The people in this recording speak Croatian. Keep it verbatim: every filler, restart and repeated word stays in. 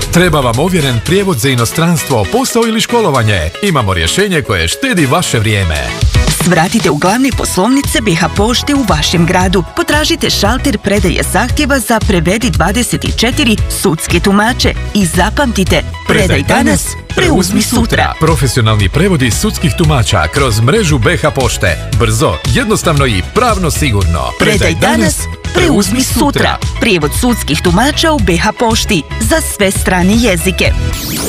Treba vam ovjeren prijevod za inostranstvo, posao ili školovanje? Imamo rješenje koje štedi vaše vrijeme. Svratite u glavne poslovnice B H pošte u vašem gradu. Potražite šalter predaje zahtjeva za Prevedi dvadeset četiri sudske tumače i zapamtite, predaj danas, preuzmi sutra. Profesionalni prevodi sudskih tumača kroz mrežu B H pošte. Brzo, jednostavno i pravno sigurno. Predaj danas, preuzmi sutra. Prijevod sudskih tumača u B H pošti za sve strane jezike.